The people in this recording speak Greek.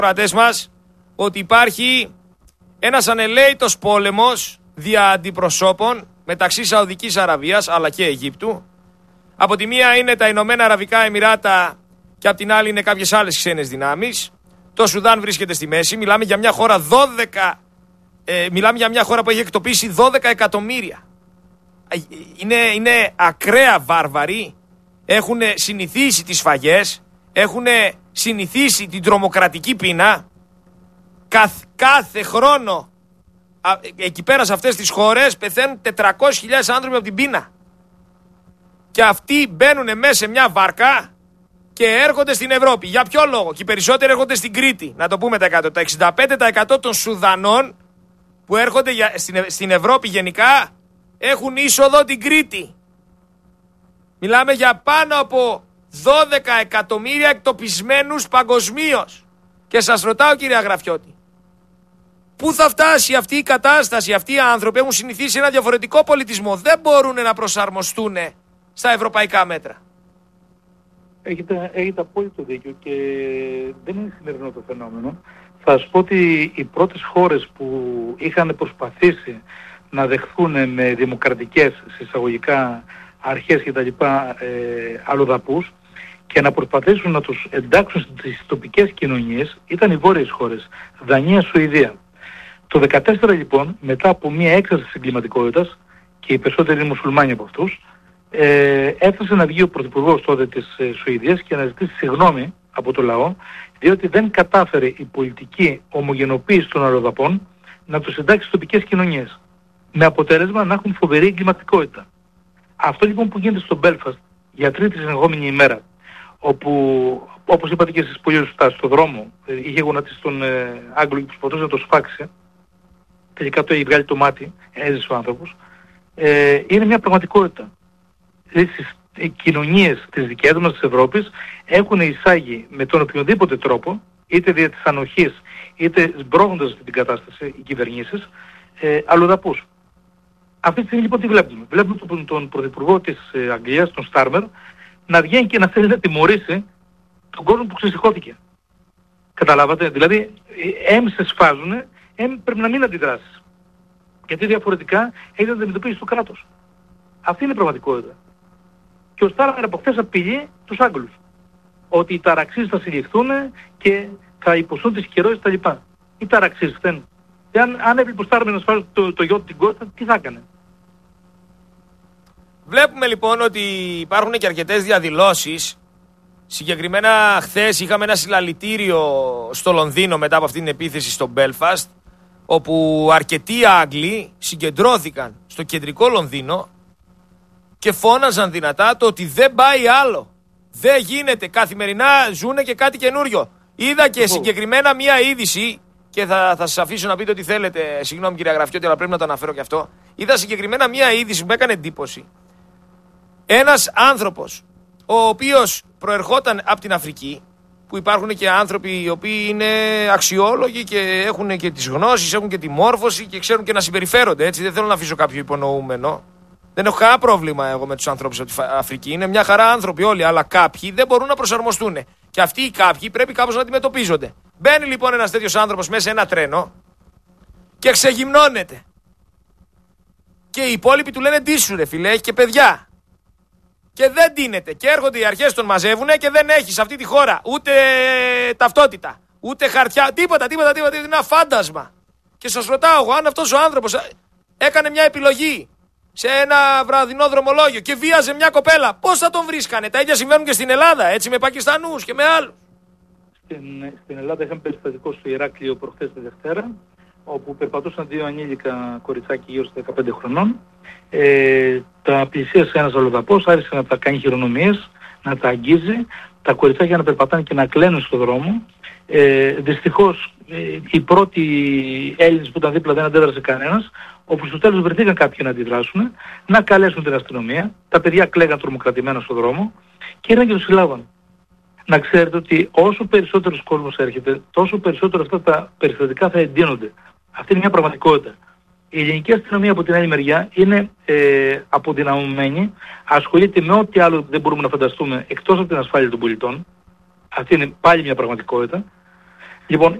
κρατές μας ότι υπάρχει ένας ανελαίητος πόλεμος δια αντιπροσώπων μεταξύ Σαουδικής Αραβίας αλλά και Αιγύπτου. Από τη μία είναι τα Ηνωμένα Αραβικά Εμιράτα και από την άλλη είναι κάποιες άλλες ξένες δυνάμεις. Το Σουδάν βρίσκεται στη μέση. Μιλάμε για μια χώρα που έχει εκτοπίσει 12 εκατομμύρια. Είναι ακραία βάρβαροι. Έχουν συνηθίσει τις σφαγές. Έχουν συνηθίσει την τρομοκρατική πείνα. Κάθε χρόνο εκεί πέρα σε αυτές τις χώρες πεθαίνουν 400.000 άνθρωποι από την πείνα. Και αυτοί μπαίνουν μέσα σε μια βάρκα και έρχονται στην Ευρώπη. Για ποιο λόγο? Και οι περισσότεροι έρχονται στην Κρήτη. Να το πούμε τα 100. Τα 65% των Σουδανών που έρχονται στην Ευρώπη γενικά έχουν είσοδο την Κρήτη. Μιλάμε για πάνω από 12 εκατομμύρια εκτοπισμένους παγκοσμίως. Και σας ρωτάω, κύριε Αγραφιώτη, πού θα φτάσει αυτή η κατάσταση? Αυτοί οι άνθρωποι έχουν συνηθίσει ένα διαφορετικό πολιτισμό. Δεν μπορούν να προσαρμοστούν στα ευρωπαϊκά μέτρα. Έχετε απόλυτο δίκιο και δεν είναι σημερινό το φαινόμενο. Θα σας πω ότι οι πρώτες χώρες που είχαν προσπαθήσει να δεχθούν με δημοκρατικές εισαγωγικά αρχές και τα λοιπά αλλοδαπούς και να προσπαθήσουν να τους εντάξουν στις τοπικές κοινωνίες ήταν οι βόρειες χώρες, Δανία, Σουηδία. Το 2014 λοιπόν, μετά από μια έκθεση της εγκληματικότητας, και οι περισσότεροι είναι μουσουλμάνοι από αυτούς, έφτασε να βγει ο πρωθυπουργός τότε της Σουηδίας και να ζητήσει συγγνώμη από το λαό, διότι δεν κατάφερε η πολιτική ομογενοποίηση των αλλοδαπών να τους εντάξει στις τοπικές κοινωνίες. Με αποτέλεσμα να έχουν φοβερή εγκληματικότητα. Αυτό λοιπόν που γίνεται στο Μπέλφαστ για τρίτη συνεχόμενη ημέρα, όπου όπως είπατε και εσείς πολύ σωστά, στο δρόμο είχε γονατίσει τον Άγγλο και προσπαθούσε να το σφάξει, τελικά το έχει βγάλει το μάτι, έζησε ο άνθρωπος, είναι μια πραγματικότητα. Στις κοινωνίες της δικές μας της Ευρώπης έχουν εισάγει με τον οποιοδήποτε τρόπο, είτε δια της ανοχής, είτε σμπρώχνοντας την κατάσταση οι κυβερνήσεις, αλλοδαπούς. Αυτή τη στιγμή λοιπόν τι βλέπουμε? Βλέπουμε τον πρωθυπουργό της Αγγλίας, τον Στάρμερ, να βγαίνει και να θέλει να τιμωρήσει τον κόσμο που ξεσηκώθηκε. Καταλάβατε? Δηλαδή, σε σφάζουνε, πρέπει να μην αντιδράσεις. Γιατί διαφορετικά έχει να αντιμετωπίσει το κράτος. Αυτή είναι η πραγματικότητα. Και ο Στάρμερ από χθες απειλεί τους Άγγλους. Ότι οι ταραξίες θα συλληφθούν και θα υποστούν τις κυρώσεις κτλ. Οι ταραξίες φταίνουν. Αν έβλεπε ο Στάρμερ να σφάζει το γιο του την Κώστα, τι θα έκανε? Βλέπουμε λοιπόν ότι υπάρχουν και αρκετές διαδηλώσεις. Συγκεκριμένα χθες είχαμε ένα συλλαλητήριο στο Λονδίνο μετά από αυτή την επίθεση στο Μπέλφαστ, όπου αρκετοί Άγγλοι συγκεντρώθηκαν στο κεντρικό Λονδίνο και φώναζαν δυνατά το ότι δεν πάει άλλο. Δεν γίνεται. Καθημερινά ζουνε και κάτι καινούριο. Είδα και συγκεκριμένα μία είδηση και θα σας αφήσω να πείτε ό,τι θέλετε. Συγγνώμη κύριε Αγραφιώτη, αλλά πρέπει να το αναφέρω και αυτό. Είδα συγκεκριμένα μία είδηση που με έκανε εντύπωση. Ένας άνθρωπος ο οποίος προερχόταν από την Αφρική, που υπάρχουν και άνθρωποι οι οποίοι είναι αξιόλογοι και έχουν και τις γνώσεις, έχουν και τη μόρφωση και ξέρουν και να συμπεριφέρονται, έτσι. Δεν θέλω να αφήσω κάποιο υπονοούμενο. Δεν έχω κανένα πρόβλημα εγώ με τους ανθρώπους από την Αφρική. Είναι μια χαρά άνθρωποι όλοι, αλλά κάποιοι δεν μπορούν να προσαρμοστούν. Και αυτοί οι κάποιοι πρέπει κάπως να αντιμετωπίζονται. Μπαίνει λοιπόν ένας τέτοιος άνθρωπος μέσα σε ένα τρένο και ξεγυμνώνεται. Και οι υπόλοιποι του λένε ντύσου ρε φίλε, έχει και παιδιά. Και δεν ντύνεται. Και έρχονται οι αρχές, τον μαζεύουνε και δεν έχει σε αυτή τη χώρα ούτε ταυτότητα, ούτε χαρτιά, τίποτα. Είναι ένα φάντασμα. Και σας ρωτάω εγώ, αν αυτός ο άνθρωπος έκανε μια επιλογή σε ένα βραδινό δρομολόγιο και βίαζε μια κοπέλα, πώς θα τον βρίσκανε? Τα ίδια συμβαίνουν και στην Ελλάδα, έτσι, με Πακιστανούς και με άλλους. Στην Ελλάδα είχαμε περιστατικό στο Ηράκλειο προχθές τη Δευτέρα, όπου περπατούσαν δύο ανήλικα κοριτσάκια γύρω στα 15 χρονών. Τα πλησίασε ένας αλλοδαπός, άρχισε να τα κάνει χειρονομίες, να τα αγγίζει, τα κοριτσάκια να περπατάνε και να κλαίνουν στο δρόμο. Δυστυχώς οι πρώτοι Έλληνες που ήταν δίπλα δεν αντέδρασε κανένας, όπου στο τέλος βρεθήκαν κάποιοι να αντιδράσουν, να καλέσουν την αστυνομία. Τα παιδιά κλαίγαν τρομοκρατημένα στο δρόμο και ήρθαν και τους συλλάβαν. Να ξέρετε ότι όσο περισσότερος κόσμος έρχεται, τόσο περισσότερο αυτά τα περιστατικά θα εντείνονται. Αυτή είναι μια πραγματικότητα. Η ελληνική αστυνομία από την άλλη μεριά είναι αποδυναμωμένη, ασχολείται με ό,τι άλλο δεν μπορούμε να φανταστούμε εκτός από την ασφάλεια των πολιτών. Αυτή είναι πάλι μια πραγματικότητα. Λοιπόν,